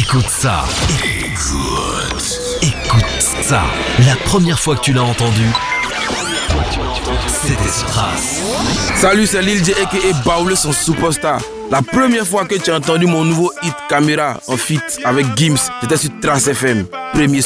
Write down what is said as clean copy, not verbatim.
Écoute ça. Écoute ça. La première fois que tu l'as entendu, c'était Strass. Salut, c'est Lil J aka Baoulé son superstar. La première fois que tu as entendu mon nouveau hit Caméra en feat avec Gims, c'était sur Trace FM. Premier